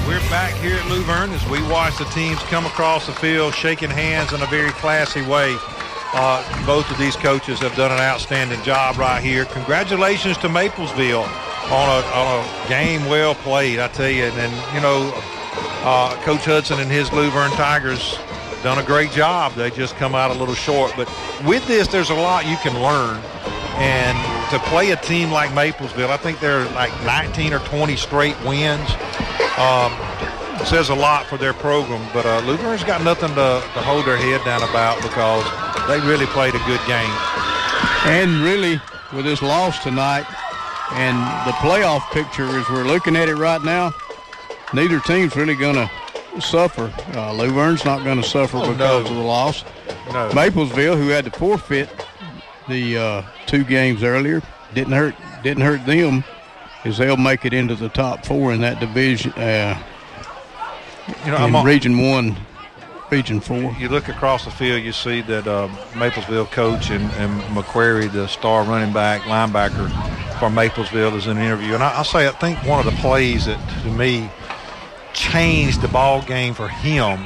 We're back here at Luverne as we watch the teams come across the field, shaking hands in a very classy way. Both of these coaches have done an outstanding job right here. Congratulations to Maplesville on a game well played, I tell you. And you know, Coach Hudson and his Luverne Tigers done a great job. They just come out a little short. But with this, there's a lot you can learn. And to play a team like Maplesville, I think they're like 19 or 20 straight wins. Says a lot for their program, but Luverne's got nothing to hold their head down about because they really played a good game. And really, with this loss tonight and the playoff picture as we're looking at it right now, neither team's really going to suffer. Luverne's not going to suffer because of the loss. No. Maplesville, who had to forfeit the 2 games earlier, didn't hurt them, as they'll make it into the top 4 in that division. Region 1, Region 4. You look across the field, you see that Maplesville coach and McQuarrie, the star running back, linebacker for Maplesville, is in an interview. And I think one of the plays that, to me, changed the ball game for him,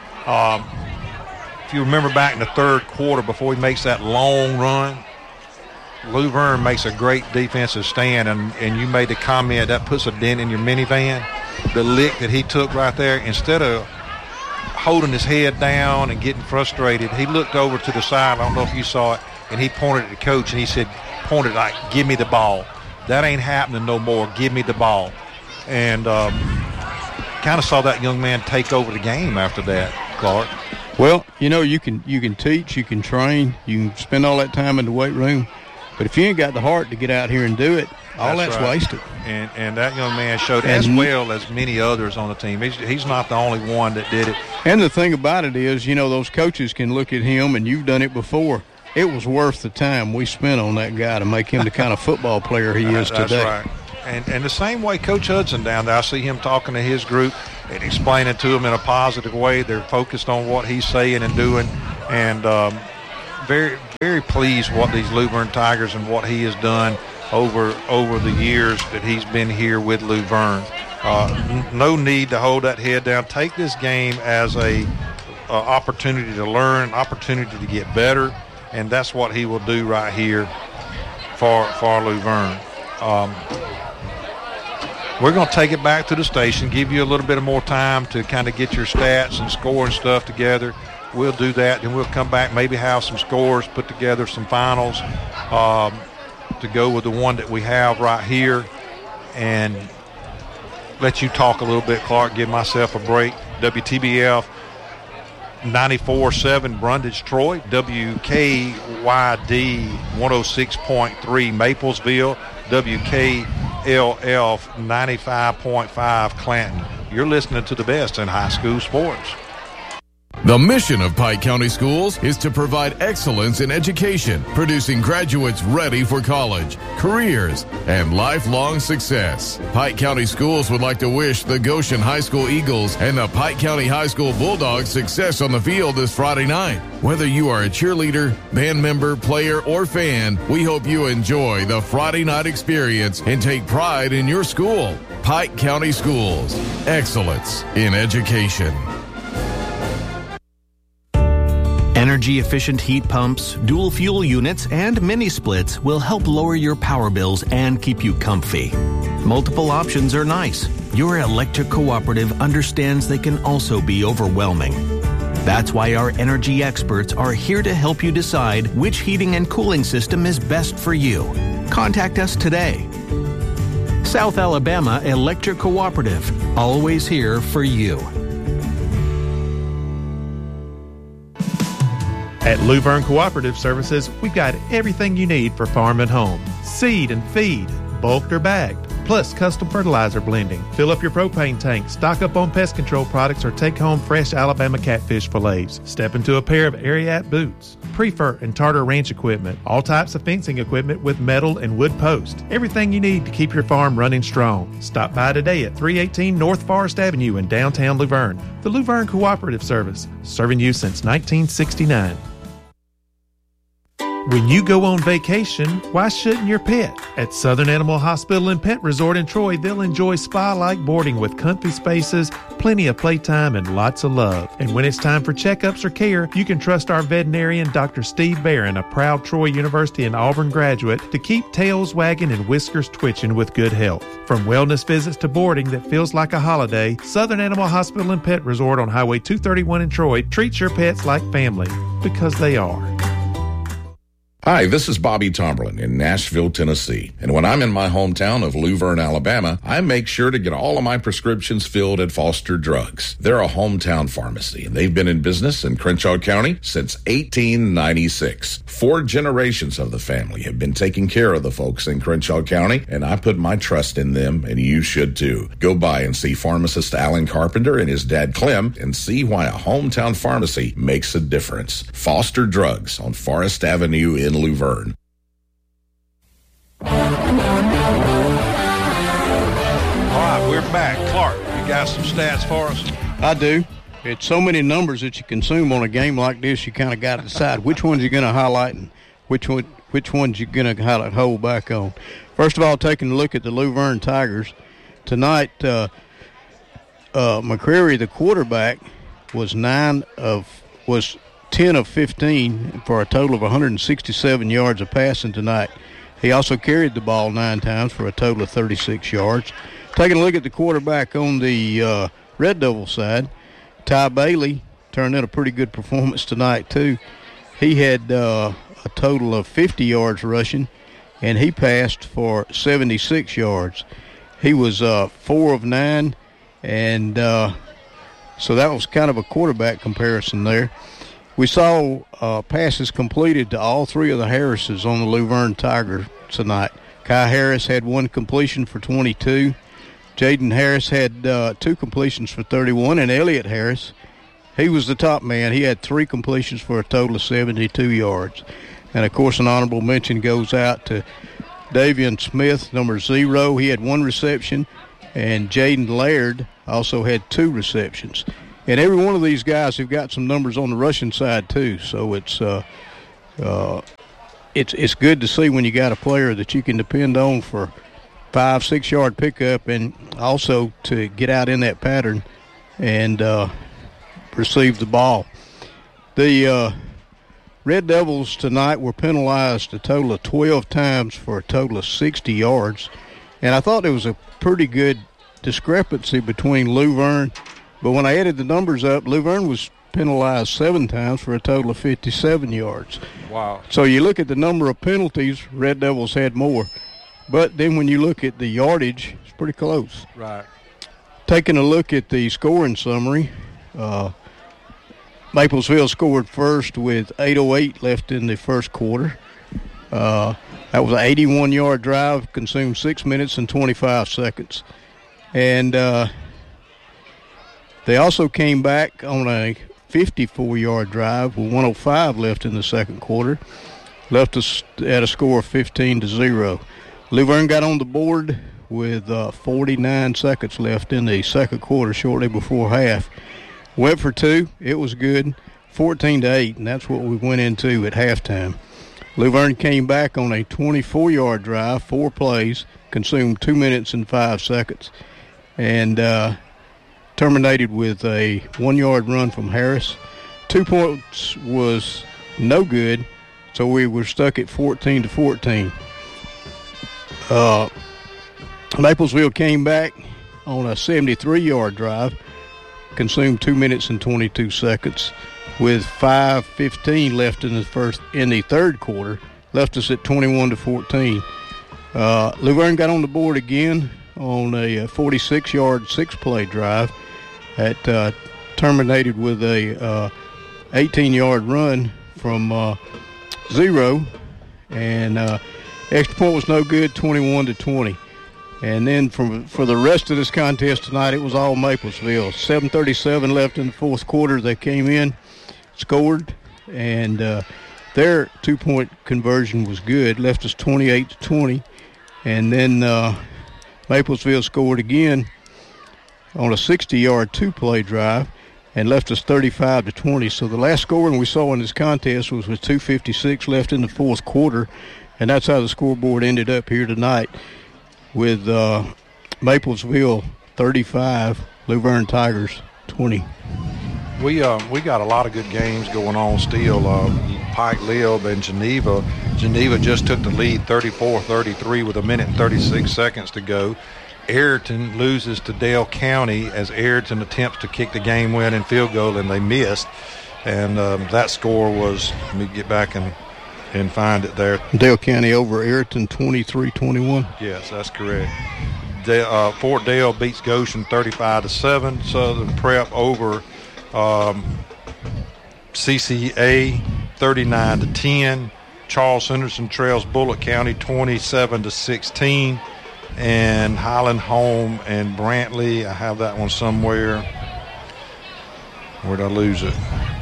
if you remember back in the third quarter before he makes that long run, Luverne makes a great defensive stand, and you made the comment that puts a dent in your minivan. The lick that he took right there, instead of holding his head down and getting frustrated, he looked over to the side. I don't know if you saw it, and he pointed at the coach, and he said, pointed like, "Give me the ball. That ain't happening no more. Give me the ball." And kind of saw that young man take over the game after that, Clark. Well, you know, you can teach, you can train, you can spend all that time in the weight room, but if you ain't got the heart to get out here and do it, that's right. Wasted. And that young man showed, as well as many others on the team. He's not the only one that did it. And the thing about it is, you know, those coaches can look at him, and you've done it before. It was worth the time we spent on that guy to make him the kind of football player he is today. That's right. And the same way Coach Hudson down there, I see him talking to his group and explaining to them in a positive way. They're focused on what he's saying and doing, and very, very pleased what these Luverne Tigers and what he has done over the years that he's been here with Luverne. No need to hold that head down. Take this game as a opportunity to learn, opportunity to get better, and that's what he will do right here for Luverne. We're going to take it back to the station, give you a little bit more time to kind of get your stats and scoring stuff together. We'll do that, and we'll come back, maybe have some scores, put together some finals to go with the one that we have right here, and let you talk a little bit, Clark, give myself a break. WTBF 94.7 Brundage, Troy. WKYD 106.3 Maplesville. WKLF 95.5 Clanton. You're listening to the best in high school sports. The mission of Pike County Schools is to provide excellence in education, producing graduates ready for college, careers, and lifelong success. Pike County Schools would like to wish the Goshen High School Eagles and the Pike County High School Bulldogs success on the field this Friday night. Whether you are a cheerleader, band member, player, or fan, we hope you enjoy the Friday night experience and take pride in your school. Pike County Schools, excellence in education. Energy-efficient heat pumps, dual fuel units, and mini splits will help lower your power bills and keep you comfy. Multiple options are nice. Your electric cooperative understands they can also be overwhelming. That's why our energy experts are here to help you decide which heating and cooling system is best for you. Contact us today. South Alabama Electric Cooperative, always here for you. At Luverne Cooperative Services, we've got everything you need for farm and home. Seed and feed, bulked or bagged, plus custom fertilizer blending. Fill up your propane tank, stock up on pest control products, or take home fresh Alabama catfish fillets. Step into a pair of Ariat boots, Prefer and Tartar Ranch equipment, all types of fencing equipment with metal and wood posts. Everything you need to keep your farm running strong. Stop by today at 318 North Forest Avenue in downtown Luverne. The Luverne Cooperative Service, serving you since 1969. When you go on vacation, why shouldn't your pet? At Southern Animal Hospital and Pet Resort in Troy, they'll enjoy spa-like boarding with comfy spaces, plenty of playtime, and lots of love. And when it's time for checkups or care, you can trust our veterinarian, Dr. Steve Barron, a proud Troy University and Auburn graduate, to keep tails wagging and whiskers twitching with good health. From wellness visits to boarding that feels like a holiday, Southern Animal Hospital and Pet Resort on Highway 231 in Troy treats your pets like family, because they are. Hi, this is Bobby Tomberlin in Nashville, Tennessee. And when I'm in my hometown of Luverne, Alabama, I make sure to get all of my prescriptions filled at Foster Drugs. They're a hometown pharmacy, and they've been in business in Crenshaw County since 1896. 4 generations of the family have been taking care of the folks in Crenshaw County, and I put my trust in them, and you should too. Go by and see pharmacist Alan Carpenter and his dad Clem and see why a hometown pharmacy makes a difference. Foster Drugs on Forest Avenue in Luverne. All right, we're back. Clark, you got some stats for us? I do. It's so many numbers that you consume on a game like this, you kind of got to decide which ones you're going to highlight and which ones you're going to hold back on. First of all, taking a look at the Luverne Tigers. Tonight, McCreary, the quarterback, was 10 of 15 for a total of 167 yards of passing tonight. He also carried the ball 9 times for a total of 36 yards. Taking a look at the quarterback on the Red Devil side, Ty Bailey turned in a pretty good performance tonight too. He had a total of 50 yards rushing, and he passed for 76 yards. He was 4 of 9, and so that was kind of a quarterback comparison there. We saw passes completed to all 3 of the Harrises on the Luverne Tigers tonight. Kai Harris had 1 completion for 22. Jaden Harris had 2 completions for 31. And Elliott Harris, he was the top man. He had 3 completions for a total of 72 yards. And, of course, an honorable mention goes out to Davian Smith, number 0. He had 1 reception. And Jaden Laird also had 2 receptions. And every one of these guys have got some numbers on the rushing side too, so it's good to see when you got a player that you can depend on for 5-6 yard pickup, and also to get out in that pattern and receive the ball. The Red Devils tonight were penalized a total of 12 times for a total of 60 yards, and I thought there was a pretty good discrepancy between Luverne. But when I added the numbers up, Luverne was penalized 7 times for a total of 57 yards. Wow. So you look at the number of penalties, Red Devils had more. But then when you look at the yardage, it's pretty close. Right. Taking a look at the scoring summary, Maplesville scored first with 8:08 left in the first quarter. That was an 81-yard drive, consumed 6 minutes and 25 seconds. And they also came back on a 54-yard drive with 1:05 left in the second quarter, left us at a score of 15-0. Luverne got on the board with 49 seconds left in the second quarter, shortly before half. Went for 2. It was good, 14-8, and that's what we went into at halftime. Luverne came back on a 24-yard drive, 4 plays, consumed 2 minutes and 5 seconds, and terminated with a 1-yard run from Harris. 2 points was no good, so we were stuck at 14-14. Maplesville came back on a 73-yard drive, consumed 2 minutes and 22 seconds, with 5:15 left in the third quarter, left us at 21-14. Luverne got on the board again on a 46-yard 6-play drive that terminated with a 18-yard run from 0, and extra point was no good, 21-20. And then for the rest of this contest tonight, it was all Maplesville. 7:37 left in the fourth quarter. They came in, scored, and their 2-point conversion was good, left us 28-20. And then Maplesville scored again on a 60-yard 2-play drive, and left us 35-20. So the last scoring we saw in this contest was with 2:56 left in the fourth quarter, and that's how the scoreboard ended up here tonight with Maplesville 35, Luverne Tigers 20. We got a lot of good games going on still. Pike Lib and Geneva. Geneva just took the lead 34-33 with 1 minute and 36 seconds to go. Ayrton loses to Dale County as Ayrton attempts to kick the game-winning field goal, and they missed. And that score was, let me get back and find it there. Dale County over Ayrton 23-21. Yes, that's correct. Fort Dale beats Goshen 35-7. Southern Prep over CCA 39-10. Charles Henderson trails Bullock County 27-16. And Highland Home and Brantley, I have that one somewhere. Where'd I lose it?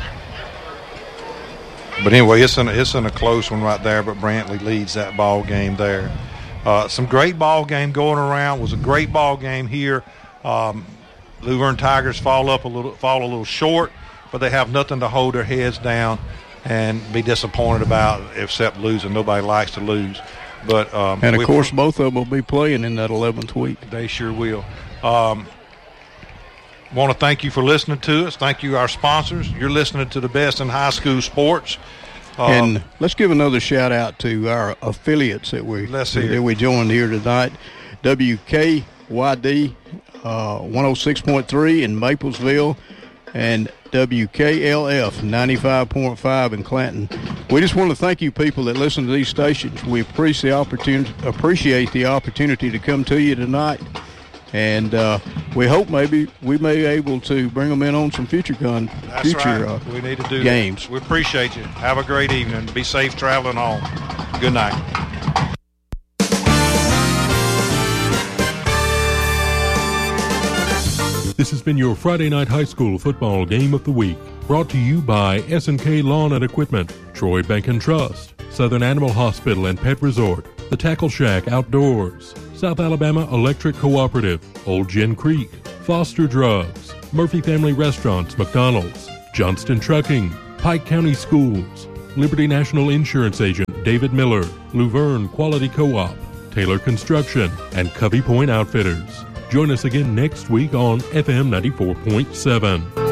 But anyway, it's in a close one right there, but Brantley leads that ball game there. Some great ball game going around. It was a great ball game here. Luverne Tigers fall a little short, but they have nothing to hold their heads down and be disappointed about except losing. Nobody likes to lose. But and, of course, both of them will be playing in that 11th week. They sure will. Want to thank you for listening to us. Thank you, our sponsors. You're listening to the best in high school sports. And let's give another shout-out to our affiliates that we joined here tonight. WKYD 106.3 in Maplesville and WKLF 95.5 in Clanton. We just want to thank you people that listen to these stations. We appreciate the opportunity to come to you tonight, and we hope maybe we may be able to bring them in on some future we need to do games. That. We appreciate you. Have a great evening. Be safe traveling home. Good night. This has been your Friday Night High School Football Game of the Week, brought to you by S&K Lawn and Equipment, Troy Bank and Trust, Southern Animal Hospital and Pet Resort, The Tackle Shack Outdoors, South Alabama Electric Cooperative, Old Gin Creek, Foster Drugs, Murphy Family Restaurants, McDonald's, Johnston Trucking, Pike County Schools, Liberty National Insurance Agent David Miller, Luverne Quality Co-op, Taylor Construction, and Covey Point Outfitters. Join us again next week on FM 94.7.